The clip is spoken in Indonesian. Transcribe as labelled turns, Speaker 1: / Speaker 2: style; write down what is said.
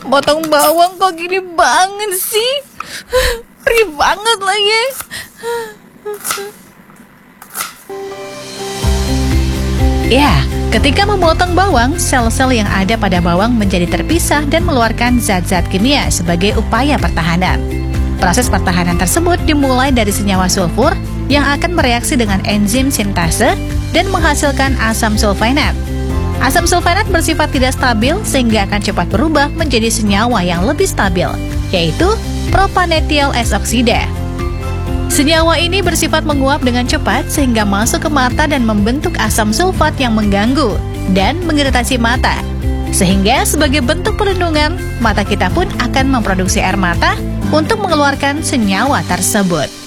Speaker 1: Potong bawang kok gini banget sih? Perih banget lagi. Ya, ketika memotong bawang, sel-sel yang ada pada bawang menjadi terpisah dan mengeluarkan zat-zat kimia sebagai upaya pertahanan. Proses pertahanan tersebut dimulai dari senyawa sulfur yang akan bereaksi dengan enzim sintase dan menghasilkan asam sulfinat. Asam sulfinat bersifat tidak stabil sehingga akan cepat berubah menjadi senyawa yang lebih stabil, yaitu propanethyl S oksida. Senyawa ini bersifat menguap dengan cepat sehingga masuk ke mata dan membentuk asam sulfat yang mengganggu dan mengiritasi mata. Sehingga sebagai bentuk perlindungan, mata kita pun akan memproduksi air mata untuk mengeluarkan senyawa tersebut.